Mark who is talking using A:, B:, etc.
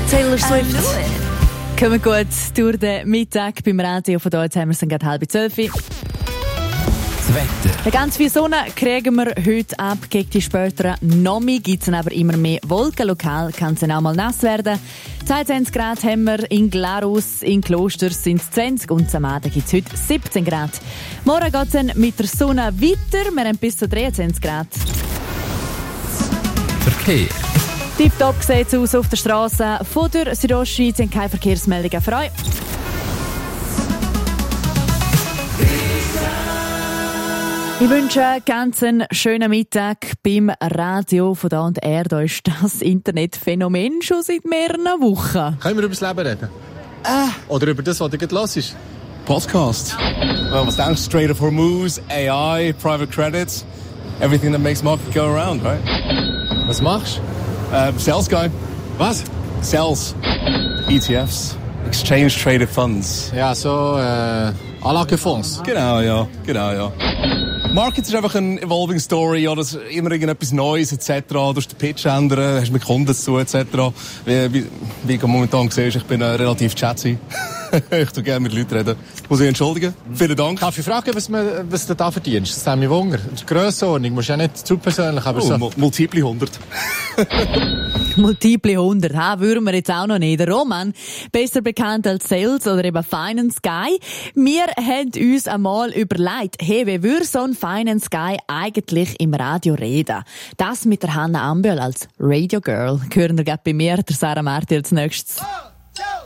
A: Taylor Swift. Kommen gut durch den Mittag beim Radio. Von dort haben wir es dann gerade 11:30.
B: Das Wetter.
A: Eine ganz viel Sonne kriegen wir heute ab. Gegen die späteren Nomi gibt es aber immer mehr Wolken. Lokal kann es dann auch mal nass werden. 22 Grad haben wir in Glarus, in Klosters sind es 20 und am Abend gibt es heute 17 Grad. Morgen geht es dann mit der Sonne weiter. Wir haben bis zu 23 Grad.
B: Verkehr.
A: Tipptopp sieht es aus auf der Straße. Von der Südostschweiz sind keine Verkehrsmeldungen für euch. Ich wünsche einen ganz schönen Mittag beim Radio von da und er. Da ist das Internetphänomen schon seit mehreren Wochen.
C: Können wir über das Leben reden? Oder über das, was du gerade hörst?
D: Podcast. Well, was denkst du? Strait of Hormuz, AI, private credits, everything that makes market go around, right?
C: Was machst
D: Sales guy.
C: Was?
D: Sales. ETFs. Exchange Traded Funds.
C: Ja, so Anlagefonds.
D: Genau, ja. Market ist einfach eine evolving story, ja, das ist immer irgendetwas Neues etc. Du musst den Pitch ändern, hast mit Kunden zu tun etc. Wie du momentan siehst, ich bin relativ chatty. Ich tue gerne mit Leuten reden. Muss ich entschuldigen. Vielen Dank.
C: Darf ich fragen, was du da verdienst? Das hat mich Wunder. Die Grössenordnung musst du ja nicht zu persönlich, aber so.
D: Multiple 100.
A: Multiple 100, würden wir jetzt auch noch nicht. Der Roman, besser bekannt als Sales oder eben Finance Guy. Wir haben uns einmal überlegt, hey, wie würde so ein Finance Guy eigentlich im Radio reden? Das mit der Hanna Ambühl als Radio Girl. Hören wir gerade bei mir, der Sarah Marti als nächstes.